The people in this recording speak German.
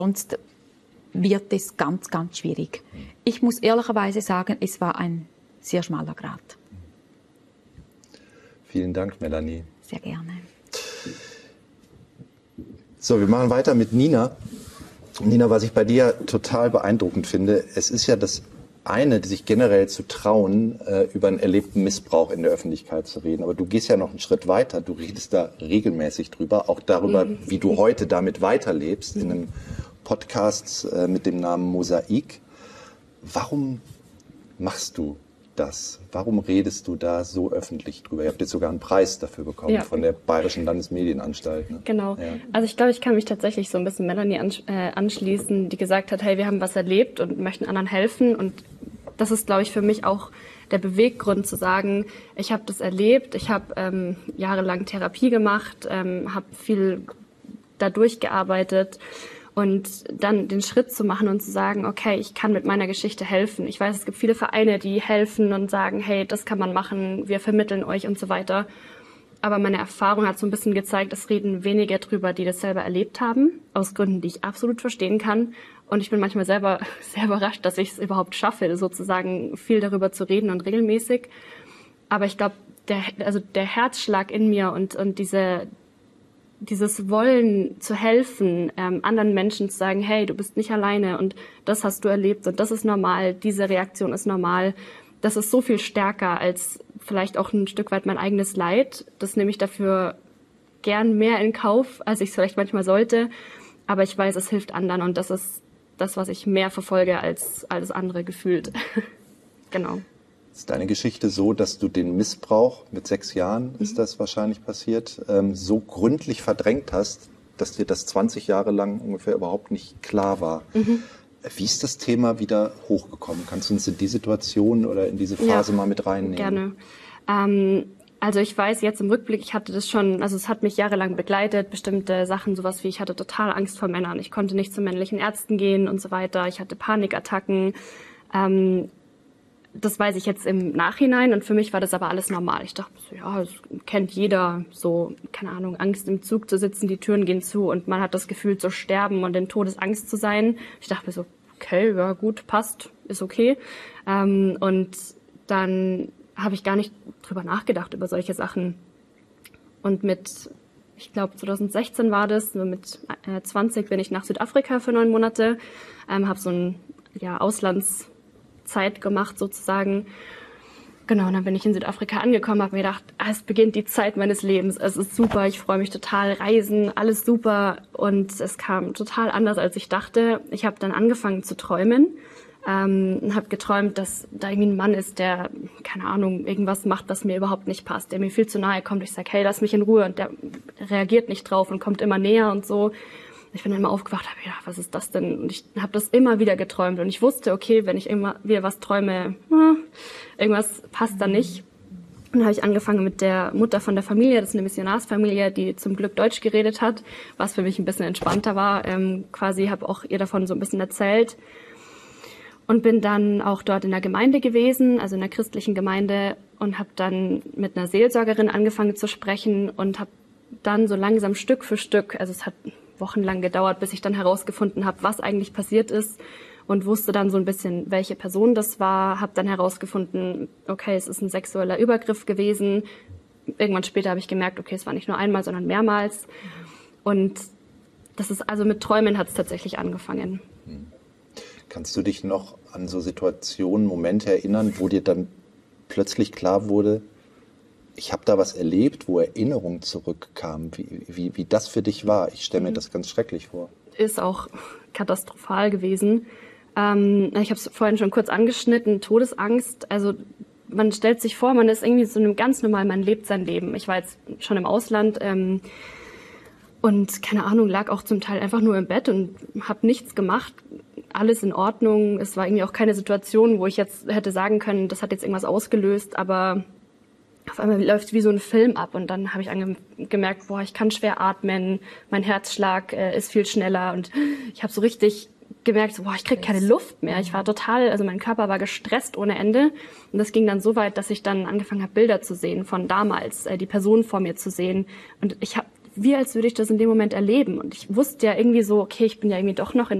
Sonst wird es ganz, ganz schwierig. Ich muss ehrlicherweise sagen, es war ein sehr schmaler Grat. Vielen Dank, Melanie. Sehr gerne. So, wir machen weiter mit Nina. Nina, was ich bei dir total beeindruckend finde, es ist ja das eine, sich generell zu trauen, über einen erlebten Missbrauch in der Öffentlichkeit zu reden. Aber du gehst ja noch einen Schritt weiter. Du redest da regelmäßig drüber, auch darüber, wie du heute damit weiterlebst, in einem Podcast mit dem Namen Mosaik. Warum machst du das? Warum redest du da so öffentlich drüber? Ihr habt jetzt sogar einen Preis dafür bekommen von der Bayerischen Landesmedienanstalt. Ne? Genau. Ja. Also ich glaube, ich kann mich tatsächlich so ein bisschen Melanie anschließen, die gesagt hat, hey, wir haben was erlebt und möchten anderen helfen. Und das ist, glaube ich, für mich auch der Beweggrund zu sagen, ich habe das erlebt, ich habe jahrelang Therapie gemacht, habe viel da durchgearbeitet. Und dann den Schritt zu machen und zu sagen, okay, ich kann mit meiner Geschichte helfen. Ich weiß, es gibt viele Vereine, die helfen und sagen, hey, das kann man machen, wir vermitteln euch und so weiter. Aber meine Erfahrung hat so ein bisschen gezeigt, es reden weniger drüber, die das selber erlebt haben, aus Gründen, die ich absolut verstehen kann. Und ich bin manchmal selber sehr überrascht, dass ich es überhaupt schaffe, sozusagen viel darüber zu reden und regelmäßig. Aber ich glaube, der Herzschlag in mir und dieses Wollen zu helfen, anderen Menschen zu sagen, hey, du bist nicht alleine und das hast du erlebt und das ist normal, diese Reaktion ist normal, das ist so viel stärker als vielleicht auch ein Stück weit mein eigenes Leid. Das nehme ich dafür gern mehr in Kauf, als ich es vielleicht manchmal sollte. Aber ich weiß, es hilft anderen und das ist das, was ich mehr verfolge als alles andere gefühlt. Genau. Ist deine Geschichte so, dass du den Missbrauch, mit 6 Jahren ist das wahrscheinlich passiert, so gründlich verdrängt hast, dass dir das 20 Jahre lang ungefähr überhaupt nicht klar war? Wie ist das Thema wieder hochgekommen? Kannst du uns in die Situation oder in diese Phase mal mit reinnehmen? Gerne. Also ich weiß jetzt im Rückblick, ich hatte das schon, also es hat mich jahrelang begleitet, bestimmte Sachen, sowas wie ich hatte total Angst vor Männern. Ich konnte nicht zu männlichen Ärzten gehen und so weiter. Ich hatte Panikattacken. Das weiß ich jetzt im Nachhinein und für mich war das aber alles normal. Ich dachte, ja, das kennt jeder, so, keine Ahnung, Angst im Zug zu sitzen, die Türen gehen zu und man hat das Gefühl zu sterben und in Todesangst zu sein. Ich dachte mir so, okay, ja gut, passt, ist okay. Und dann habe ich gar nicht drüber nachgedacht, über solche Sachen. Und ich glaube 2016 war das, mit 20 bin ich nach Südafrika für 9 Monate, habe so ein Auslandszeit gemacht sozusagen. Genau, und dann bin ich in Südafrika angekommen, habe mir gedacht, es beginnt die Zeit meines Lebens, es ist super, ich freue mich total, Reisen, alles super. Und es kam total anders, als ich dachte. Ich habe dann angefangen zu träumen, habe geträumt, dass da irgendwie ein Mann ist, der, keine Ahnung, irgendwas macht, was mir überhaupt nicht passt, der mir viel zu nahe kommt. Ich sage, hey, lass mich in Ruhe, und der reagiert nicht drauf und kommt immer näher und so. Ich bin dann immer aufgewacht, habe gedacht, was ist das denn? Und ich habe das immer wieder geträumt und ich wusste, okay, wenn ich immer wieder was träume, irgendwas passt da nicht. Und dann habe ich angefangen mit der Mutter von der Familie, das ist eine Missionarsfamilie, die zum Glück Deutsch geredet hat, was für mich ein bisschen entspannter war. Quasi habe auch ihr davon so ein bisschen erzählt und bin dann auch dort in der Gemeinde gewesen, also in der christlichen Gemeinde, und habe dann mit einer Seelsorgerin angefangen zu sprechen und habe dann so langsam Stück für Stück, also es hat wochenlang gedauert, bis ich dann herausgefunden habe, was eigentlich passiert ist, und wusste dann so ein bisschen, welche Person das war. Habe dann herausgefunden, okay, es ist ein sexueller Übergriff gewesen. Irgendwann später habe ich gemerkt, okay, es war nicht nur einmal, sondern mehrmals. Und das ist, also mit Träumen hat es tatsächlich angefangen. Kannst du dich noch an so Situationen, Momente erinnern, wo dir dann plötzlich klar wurde, ich habe da was erlebt, wo Erinnerung zurückkam, wie das für dich war? Ich stelle mir das ganz schrecklich vor. Ist auch katastrophal gewesen. Ich habe es vorhin schon kurz angeschnitten, Todesangst. Also man stellt sich vor, man ist irgendwie so einem ganz normal, man lebt sein Leben. Ich war jetzt schon im Ausland und keine Ahnung, lag auch zum Teil einfach nur im Bett und habe nichts gemacht. Alles in Ordnung. Es war irgendwie auch keine Situation, wo ich jetzt hätte sagen können, das hat jetzt irgendwas ausgelöst, aber auf einmal läuft wie so ein Film ab und dann habe ich gemerkt, boah, ich kann schwer atmen, mein Herzschlag ist viel schneller und ich habe so richtig gemerkt, so, boah, ich krieg keine Luft mehr. Ich war total, also mein Körper war gestresst ohne Ende und das ging dann so weit, dass ich dann angefangen habe, Bilder zu sehen von damals, die Person vor mir zu sehen, und ich habe wie als würde ich das in dem Moment erleben. Und ich wusste ja irgendwie so, okay, ich bin ja irgendwie doch noch in